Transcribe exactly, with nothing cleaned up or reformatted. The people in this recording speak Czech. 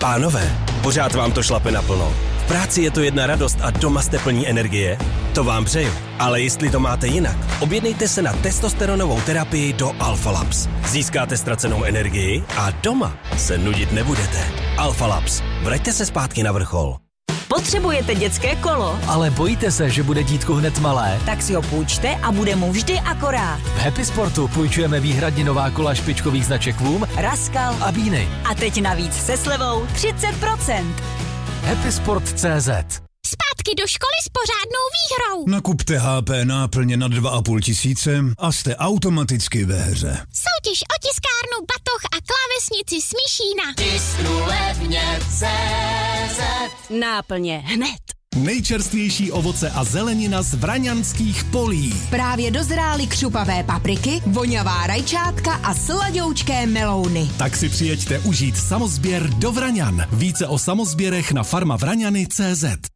Pánové, pořád vám to šlape naplno. V práci je to jedna radost a doma jste plní energie? To vám přeju. Ale jestli to máte jinak, objednejte se na testosteronovou terapii do Alpha Labs. Získáte ztracenou energii a doma se nudit nebudete. Alpha Labs. Vraťte se zpátky na vrchol. Potřebujete dětské kolo? Ale bojíte se, že bude dítko hned malé? Tak si ho půjčte a bude mu vždy akorát. V Happy Sportu půjčujeme výhradně nová kola špičkových značek Voom, Raskal a Bíny. A teď navíc se slevou třicet procent. happy sport tečka cé zet. Zpátky do školy s pořádnou výhrou. Nakupte H P náplně na dva a půl tisíce a jste automaticky ve hře. Soutěž o tiskárnu, batoh a klávesnici Smíšína. Tisknu levně C Z. Náplně hned. Nejčerstvější ovoce a zelenina z vraňanských polí. Právě dozrály křupavé papriky, voňavá rajčátka a sladoučké melouny. Tak si přijeďte užít samozběr do Vraňan. Více o samozběrech na farma vraňany tečka cé zet.